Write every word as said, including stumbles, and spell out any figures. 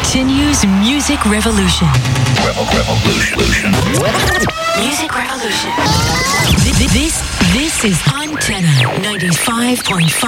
continues Music Revolution. Revolution. Music Revolution. This, this, this is Antenna ninety-five point five.